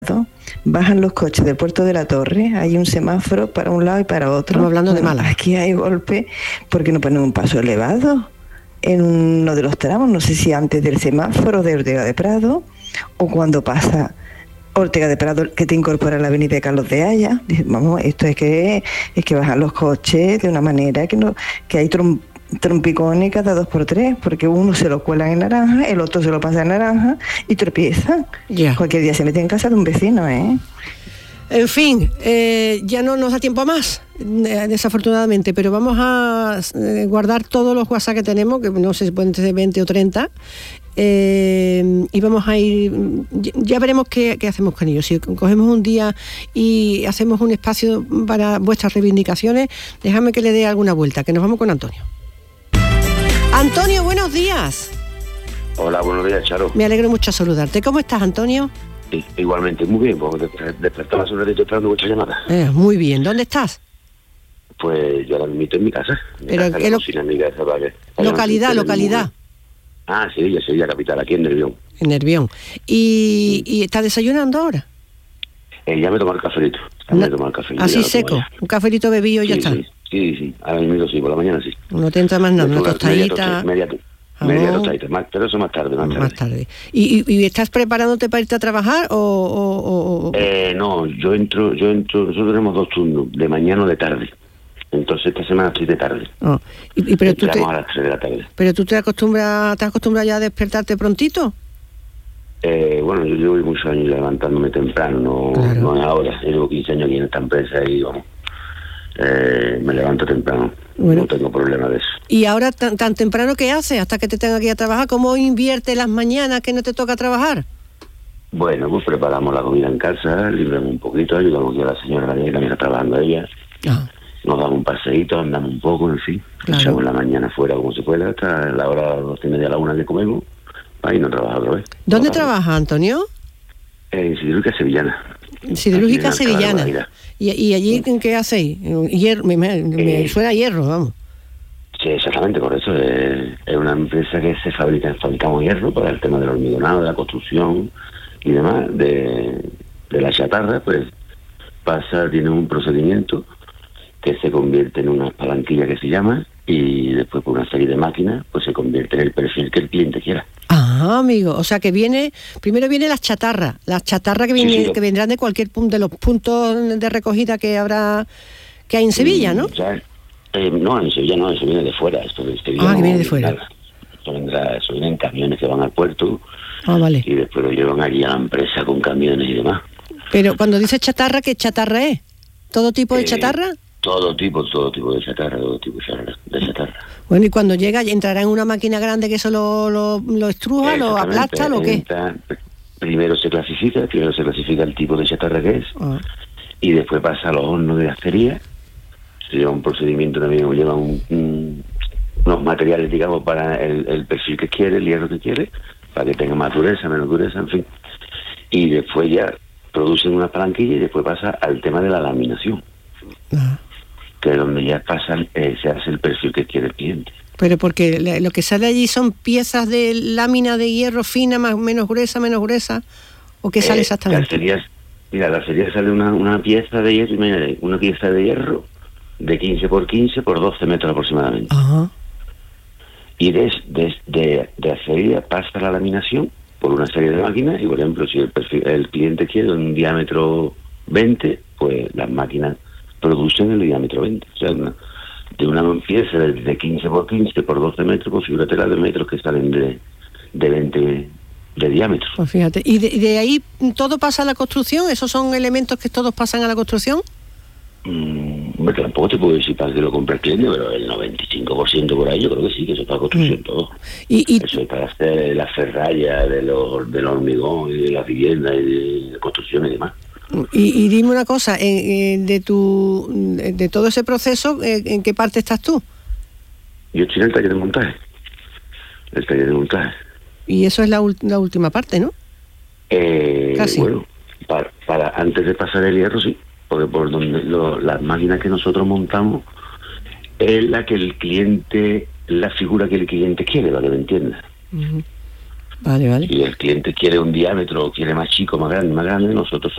bajan los coches del Puerto de la Torre, hay un semáforo para un lado y para otro. Estamos hablando de Málaga. Aquí hay golpe porque no ponen un paso elevado en uno de los tramos, no sé si antes del semáforo de Ortega de Prado o cuando pasa Ortega de Prado, que te incorpora a la avenida de Carlos de Haya. Vamos, esto es que bajan los coches de una manera que hay trompicones cada 2x3, porque uno se lo cuelan en naranja, el otro se lo pasa en naranja y tropiezan. Yeah. Cualquier día se mete en casa de un vecino, ¿eh? En fin, ya no nos da tiempo a más, desafortunadamente, pero vamos a guardar todos los WhatsApp que tenemos, que no sé si pueden ser 20 o 30, y vamos a ir, ya veremos qué hacemos con ellos. Si cogemos un día y hacemos un espacio para vuestras reivindicaciones, déjame que le dé alguna vuelta, que nos vamos con Antonio. Antonio, buenos días. Hola, buenos días, Charo. Me alegro mucho saludarte. ¿Cómo estás, Antonio? Igualmente, muy bien, porque despertaba hace un ratito esperando vuestra llamada. Muy bien. ¿Dónde estás? Pues yo ahora mismo en mi casa. Localidad. Ah, Sevilla capital, aquí en Nervión. En Nervión. ¿Y estás desayunando ahora? Ya me tomo el cafelito. Así seco, un cafelito bebido y ya está. Sí, ahora mismo sí, por la mañana sí. No te entra más nada, una tostadita. Media tostadita, pero eso más tarde. ¿Y estás preparándote para irte a trabajar o...? No, yo entro, nosotros tenemos 2 turnos, de mañana o de tarde. Entonces esta semana estoy de tarde. Pero tú a las 3 de la tarde. ¿Pero tú te acostumbras ya a despertarte prontito? Bueno, yo llevo muchos años levantándome temprano, no es ahora. Yo llevo 15 años aquí en esta empresa y vamos, me levanto temprano. Bueno, no tengo problema de eso. ¿Y ahora tan temprano qué haces hasta que te tenga que ir a trabajar? ¿Cómo inviertes las mañanas que no te toca trabajar? Bueno, pues preparamos la comida en casa, libramos un poquito, ayudamos a la señora que está trabajando ella. Nos damos un paseíto, andamos un poco, en fin. Echamos la mañana fuera como se pueda, hasta la hora 12:30 a la 1 que comemos, para irnos a trabajar otra vez. ¿Dónde trabajas, Antonio? En Siderúrgica Sevillana. Siderúrgica Sevillana. ¿Y allí qué hacéis? Hierro, me suena a hierro, vamos. Sí, exactamente, por eso es una empresa que fabricamos hierro para el tema del hormigonado, de la construcción y demás, de la chatarra, pues tiene un procedimiento que se convierte en una palanquilla que se llama, y después por una serie de máquinas pues se convierte en el perfil que el cliente quiera. Amigo, o sea que primero viene las chatarras que vendrán de cualquier punto, de los puntos de recogida que hay en Sevilla, ¿no? No, en Sevilla no, eso viene de fuera, esto de Sevilla. Que viene de fuera. Eso viene en camiones que van al puerto. Vale. Y después lo llevan allí a la empresa con camiones y demás. Pero cuando dices chatarra, ¿qué chatarra es? ¿Todo tipo de chatarra? Todo tipo de chatarra, Bueno, y cuando llega, ¿entrará en una máquina grande que eso lo estruja, lo aplasta, lo qué? Primero se clasifica el tipo de chatarra que es, y después pasa a los hornos de acería. Se lleva un procedimiento también, lleva unos materiales, digamos, para el perfil que quiere, el hierro que quiere, para que tenga más dureza, menos dureza, en fin. Y después ya producen una palanquilla y después pasa al tema de la laminación. Que es donde ya se hace el perfil que quiere el cliente. Pero porque lo que sale allí son piezas de lámina de hierro fina, menos gruesa, ¿o qué sale exactamente? La serie sale una pieza de hierro, de 15 por 15 por 12 metros aproximadamente. Y de acería pasa a la laminación por una serie de máquinas, y por ejemplo si el cliente quiere un diámetro 20, pues las máquinas producen el diámetro 20, o sea, de una pieza de 15 por 15 por 12 metros, pues fíjate la de metros que salen de 20 de diámetro. Pues fíjate, ¿y de ahí todo pasa a la construcción? ¿Esos son elementos que todos pasan a la construcción? Tampoco te puedo decir para que lo compre el cliente, pero el 95% por ahí yo creo que sí, que eso es para construcción todo. Eso es para hacer la ferralla del hormigón y de la vivienda y de construcción y demás. Y dime una cosa, de todo ese proceso, ¿en qué parte estás tú? Yo estoy en el taller de montaje. Y eso es la última parte, ¿no? Casi. Bueno, para antes de pasar el hierro, sí, porque por donde las máquinas que nosotros montamos es la figura que el cliente quiere, para que me entiendas. Vale. Si el cliente quiere un diámetro o quiere más chico, más grande, nosotros